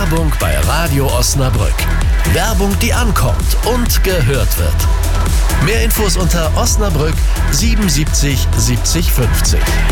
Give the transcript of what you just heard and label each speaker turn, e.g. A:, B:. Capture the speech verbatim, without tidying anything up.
A: Werbung bei Radio Osnabrück. Werbung, die ankommt und gehört wird. Mehr Infos unter Osnabrück siebenundsiebzig siebzig fünfzig.